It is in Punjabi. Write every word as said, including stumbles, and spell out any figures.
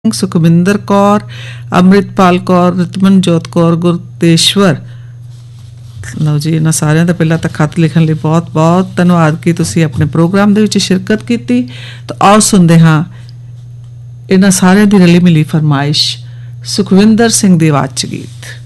ਸੁਖਵਿੰਦਰ ਕੌਰ, ਅੰਮ੍ਰਿਤਪਾਲ ਕੌਰ, ਰਤਮਨਜੋਤ ਕੌਰ, ਗੁਰਤੇਸ਼ਵਰ। ਲਓ ਜੀ, ਇਹਨਾਂ ਸਾਰਿਆਂ ਦਾ ਪਹਿਲਾਂ ਤਾਂ ਖੱਤ ਲਿਖਣ ਲਈ ਬਹੁਤ ਬਹੁਤ ਧੰਨਵਾਦ ਕਿ ਤੁਸੀਂ ਆਪਣੇ ਪ੍ਰੋਗਰਾਮ ਦੇ ਵਿੱਚ ਸ਼ਿਰਕਤ ਕੀਤੀ। ਤਾਂ ਆਓ ਸੁਣਦੇ ਹਾਂ ਇਹਨਾਂ ਸਾਰਿਆਂ ਦੀ ਰਲੀ ਮਿਲੀ ਫਰਮਾਇਸ਼ ਸੁਖਵਿੰਦਰ ਸਿੰਘ ਦੀ ਆਵਾਜ਼ 'ਚ ਗੀਤ।